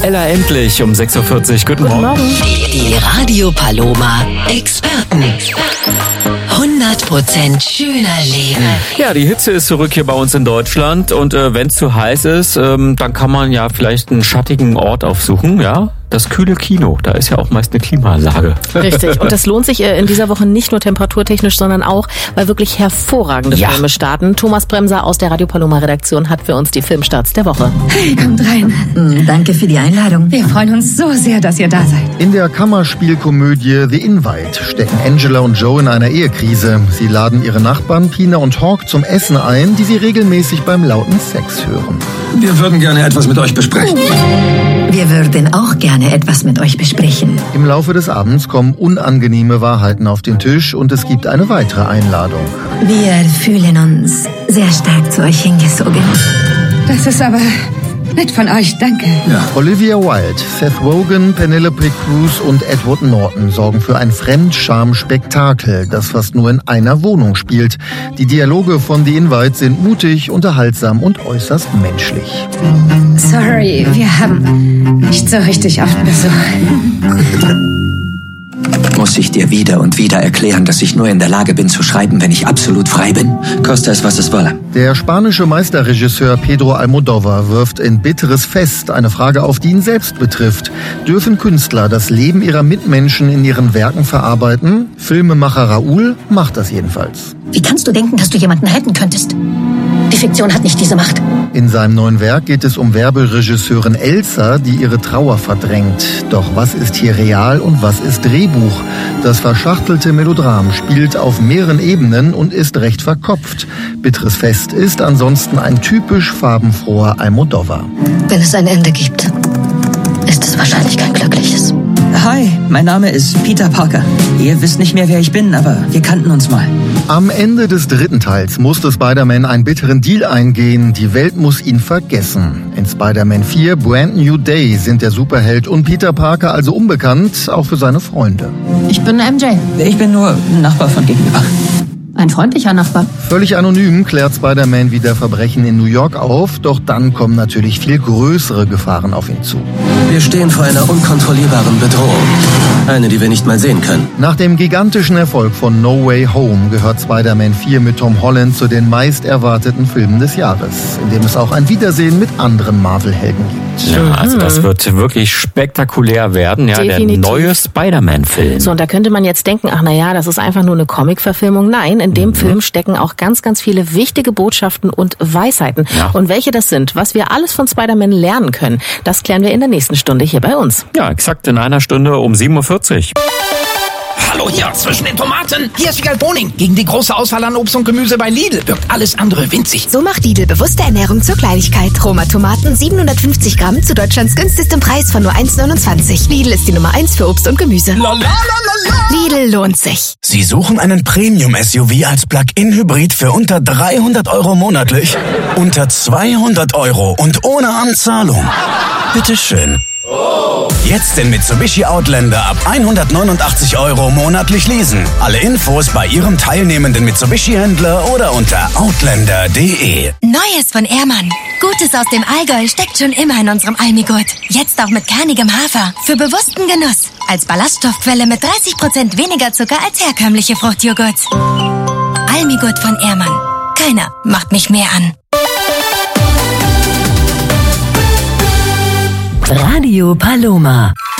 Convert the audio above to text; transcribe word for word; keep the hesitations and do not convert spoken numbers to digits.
Ella Endlich um sechs Uhr vierzig. Guten, Guten Morgen. Morgen. Die Radio Paloma Experten. hundert Prozent schöner Leben. Ja, die Hitze ist zurück hier bei uns in Deutschland und äh, wenn es zu heiß ist, ähm, dann kann man ja vielleicht einen schattigen Ort aufsuchen, ja? Das kühle Kino, da ist ja auch meist eine Klimaanlage. Richtig. Und das lohnt sich in dieser Woche nicht nur temperaturtechnisch, sondern auch, weil wirklich hervorragende Ja. Filme starten. Thomas Bremser aus der Radio Paloma Redaktion hat für uns die Filmstarts der Woche. Hey, kommt rein. Mm, Danke für die Einladung. Wir freuen uns so sehr, dass ihr da seid. In der Kammerspielkomödie The Invite stecken Angela und Joe in einer Ehekrise. Sie laden ihre Nachbarn Pina und Hawk zum Essen ein, die sie regelmäßig beim lauten Sex hören. Wir würden gerne etwas mit euch besprechen. Wir würden auch gerne etwas mit euch besprechen. Im Laufe des Abends kommen unangenehme Wahrheiten auf den Tisch und es gibt eine weitere Einladung. Wir fühlen uns sehr stark zu euch hingezogen. Das ist aber nett von euch, danke. Olivia Wilde, Seth Rogen, Penelope Cruz und Edward Norton sorgen für ein Fremdscham-Spektakel, das fast nur in einer Wohnung spielt. Die Dialoge von The Invite sind mutig, unterhaltsam und äußerst menschlich. Sorry, wir haben nicht so richtig oft Besuch. Muss ich dir wieder und wieder erklären, dass ich nur in der Lage bin zu schreiben, wenn ich absolut frei bin? Koste es, was es wolle. Der spanische Meisterregisseur Pedro Almodóvar wirft in Bitteres Fest eine Frage auf, die ihn selbst betrifft. Dürfen Künstler das Leben ihrer Mitmenschen in ihren Werken verarbeiten? Filmemacher Raúl macht das jedenfalls. Wie kannst du denken, dass du jemanden retten könntest? Die Fiktion hat nicht diese Macht. In seinem neuen Werk geht es um Werberegisseurin Elsa, die ihre Trauer verdrängt. Doch was ist hier real und was ist Drehbuch? Das verschachtelte Melodram spielt auf mehreren Ebenen und ist recht verkopft. Bitteres Fest ist ansonsten ein typisch farbenfroher Almodóvar. Wenn es ein Ende gibt, ist es wahrscheinlich kein glückliches. Hi, mein Name ist Peter Parker. Ihr wisst nicht mehr, wer ich bin, aber wir kannten uns mal. Am Ende des dritten Teils musste Spider-Man einen bitteren Deal eingehen. Die Welt muss ihn vergessen. In Spider-Man vier Brand New Day sind der Superheld und Peter Parker also unbekannt, auch für seine Freunde. Ich bin M J. Ich bin nur ein Nachbar von gegenüber. Ein freundlicher Nachbar. Völlig anonym klärt Spider-Man wieder Verbrechen in New York auf, doch dann kommen natürlich viel größere Gefahren auf ihn zu. Wir stehen vor einer unkontrollierbaren Bedrohung. Eine, die wir nicht mal sehen können. Nach dem gigantischen Erfolg von No Way Home gehört Spider-Man vier mit Tom Holland zu den meist erwarteten Filmen des Jahres, in dem es auch ein Wiedersehen mit anderen Marvel-Helden gibt. Ja, also das wird wirklich spektakulär werden, ja, Definitiv. der neue Spider-Man-Film. So, und da könnte man jetzt denken, ach na ja, das ist einfach nur eine Comic-Verfilmung. Nein, in dem mhm. Film stecken auch ganz, ganz viele wichtige Botschaften und Weisheiten. Ja. Und welche das sind, was wir alles von Spider-Man lernen können, das klären wir in der nächsten Stunde hier bei uns. Ja, exakt in einer Stunde um sieben Uhr vierzig. Hallo hier zwischen den Tomaten. Hier ist Wiegald Boning. Gegen die große Auswahl an Obst und Gemüse bei Lidl wirkt alles andere winzig. So macht Lidl bewusste Ernährung zur Kleinigkeit. Roma Tomaten siebenhundertfünfzig Gramm zu Deutschlands günstigstem Preis von nur eins neunundzwanzig. Lidl ist die Nummer eins für Obst und Gemüse. Lidl lohnt sich. Sie suchen einen Premium-S U V als Plug-in-Hybrid für unter dreihundert Euro monatlich? Unter zweihundert Euro und ohne Anzahlung? Bitteschön. Jetzt den Mitsubishi Outlander ab hundertneunundachtzig Euro monatlich leasen. Alle Infos bei Ihrem teilnehmenden Mitsubishi-Händler oder unter outlander punkt de. Neues von Ehrmann. Gutes aus dem Allgäu steckt schon immer in unserem Almigurt. Jetzt auch mit kernigem Hafer. Für bewussten Genuss. Als Ballaststoffquelle mit dreißig Prozent weniger Zucker als herkömmliche Fruchtjoghurts. Almigurt von Ehrmann. Keiner macht mich mehr an. Radio Paloma.